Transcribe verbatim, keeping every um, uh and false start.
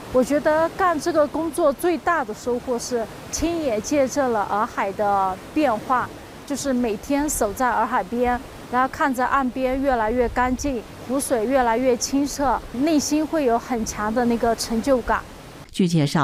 我觉得干这个工作最大的收获是亲眼见证了洱海的变化，就是每天守在洱海边，然后看着岸边越来越干净，湖水越来越清澈，内心会有很强的那个成就感。 据介绍，